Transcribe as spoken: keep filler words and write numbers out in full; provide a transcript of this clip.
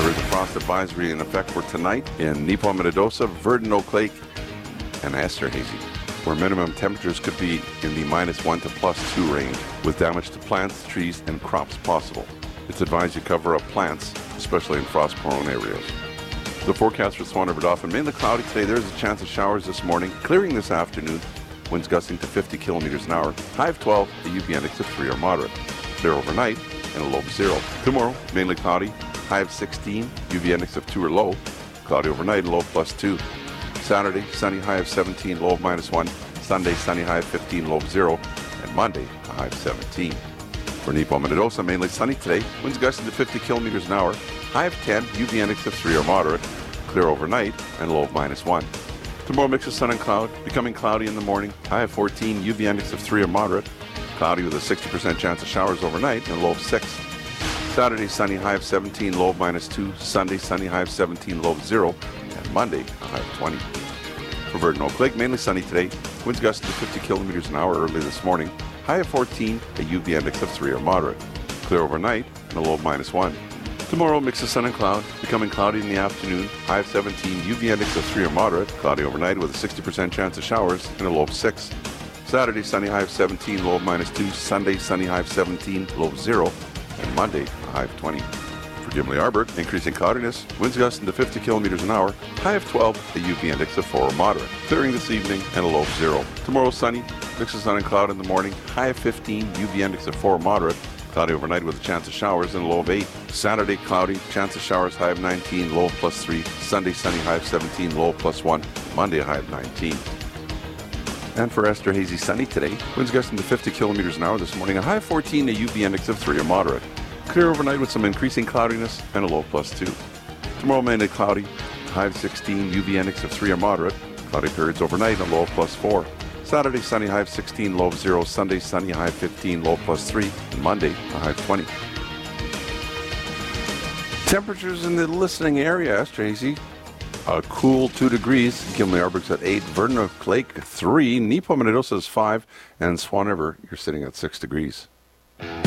There is a frost advisory in effect for tonight in Neepawa-Minnedosa, Verdun, Oak Lake, and Esterhazy, where minimum temperatures could be in the minus one to plus two range, with damage to plants, trees, and crops possible. It's advised you cover up plants, especially in frost-prone areas. The forecast for Swan River Dauphin, mainly cloudy today. There's a chance of showers this morning, clearing this afternoon. Winds gusting to fifty kilometers an hour. High of twelve, a U V index of three or moderate. Clear overnight and a low of zero. Tomorrow, mainly cloudy. High of sixteen, U V index of two or low. Cloudy overnight and low of plus two. Saturday, sunny, high of seventeen, low of minus one. Sunday, sunny, high of fifteen, low of zero. And Monday, a high of seventeen. For Neepawa-Minnedosa, mainly sunny today. Winds gusting to fifty kilometers an hour. High of ten, U V index of three or moderate. Clear overnight and low of minus one. Tomorrow, mix of sun and cloud, becoming cloudy in the morning. High of fourteen, U V index of three or moderate. Cloudy with a sixty percent chance of showers overnight and a low of six. Saturday, sunny, high of seventeen, low of minus two. Sunday, sunny, high of seventeen, low of zero. And Monday, a high of twenty. For Verdun, Oak Lake, mainly sunny today. Winds gusting to fifty kilometers an hour early this morning. High of fourteen, a U V index of three or moderate. Clear overnight and a low of minus one. Tomorrow, mix of sun and cloud, becoming cloudy in the afternoon. High of seventeen, U V index of three or moderate. Cloudy overnight with a sixty percent chance of showers and a low of six. Saturday, sunny, high of seventeen, low of minus two. Sunday, sunny, high of seventeen, low of zero. And Monday, a high of twenty. For Gimli-Arburg, increasing cloudiness, winds gusting to fifty kilometers an hour. High of twelve, a U V index of four or moderate. Clearing this evening and a low of zero. Tomorrow, sunny, mix of sun and cloud in the morning. High of fifteen, U V index of four or moderate. Cloudy overnight with a chance of showers and a low of eight. Saturday, cloudy, chance of showers, high of nineteen, low of plus three. Sunday, sunny, high of seventeen, low of plus one. Monday, a high of nineteen. And for Esterhazy, sunny today. Winds gusting to fifty kilometers an hour this morning. A high of fourteen, a U V index of three or moderate. Clear overnight with some increasing cloudiness and a low of plus two. Tomorrow, mainly cloudy. High of sixteen, U V index of three or moderate. Cloudy periods overnight and a low of plus four. Saturday, sunny, high of sixteen, low of zero. Sunday, sunny, high of fifteen, low of plus three. And Monday, a high of twenty. Temperatures in the listening area, Esterhazy, a cool two degrees. Gimli-Arburg's at eight. Verdun, Oak Lake, three. Neepawa-Minnedosa is five. And Swan River, you're sitting at six degrees.